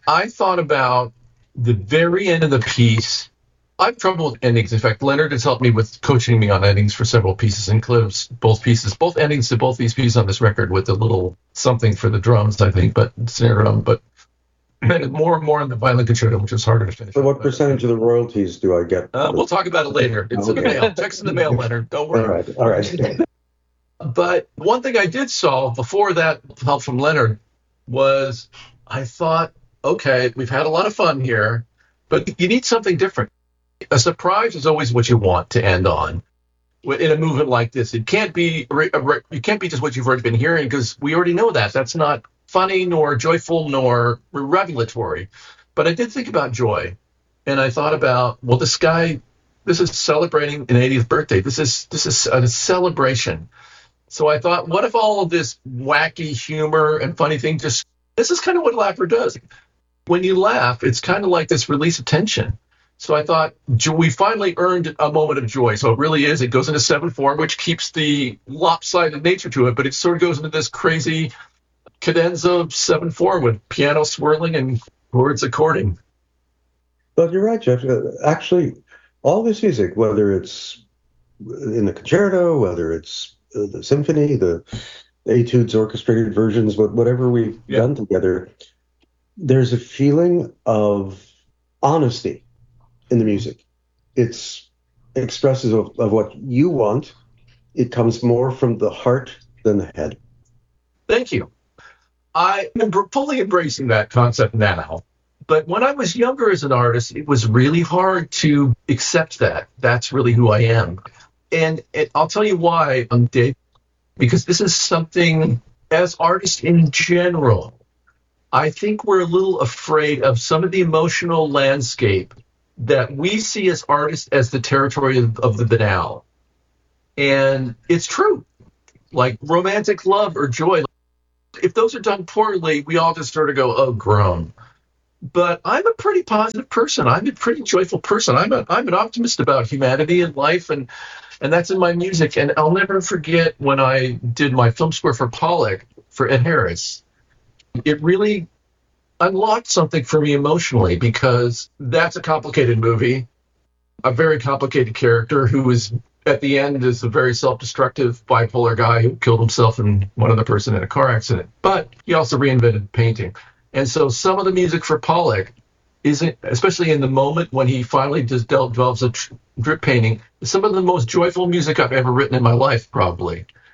I thought about the very end of the piece. I have trouble with endings. In fact, Leonard has helped me with coaching me on endings for several pieces, includes both endings to both these pieces on this record with a little something for the drums, I think, but snare drum, but more and more in the violin concerto, which is harder to finish. So what percentage of the royalties do I get? We'll talk about it later. It's in the mail. Checks in the mail, Leonard. Don't worry. All right. But one thing I did solve before that help from Leonard was I thought, okay, we've had a lot of fun here, but you need something different. A surprise is always what you want to end on. In a movement like this, it can't be just what you've already been hearing, because we already know that. That's not funny, nor joyful, nor revelatory. But I did think about joy, and I thought about, well, this is celebrating an 80th birthday. This is a celebration. So I thought, what if all of this wacky humor and funny thing this is kind of what laughter does. When you laugh, it's kind of like this release of tension. So I thought, we finally earned a moment of joy. So it goes into 7/4, which keeps the lopsided nature to it, but it sort of goes into this crazy cadenza 7/4 with piano swirling and chords according. But you're right, Jeff. Actually, all this music, whether it's in the concerto, whether it's the symphony, the etudes, orchestrated versions, whatever we've done together, there's a feeling of honesty in the music. It's expressive of what you want. It comes more from the heart than the head. Thank you. I am fully embracing that concept now. But when I was younger as an artist, it was really hard to accept that. That's really who I am. And I'll tell you why, Dave, because this is something, as artists in general, I think we're a little afraid of some of the emotional landscape that we see as artists as the territory of the banal. And it's true. Like romantic love or joy, if those are done poorly, we all just sort of go, oh, groan. But I'm a pretty positive person. I'm a pretty joyful person. I'm an optimist about humanity and life, and that's in my music. And I'll never forget when I did my film score for Pollock for Ed Harris. It really unlocked something for me emotionally, because that's a complicated movie, a very complicated character who is at the end is a very self-destructive bipolar guy who killed himself and one other person in a car accident. But he also reinvented painting. And so some of the music for Pollock isn't, especially in the moment when he finally develops a drip painting, some of the most joyful music I've ever written in my life, probably.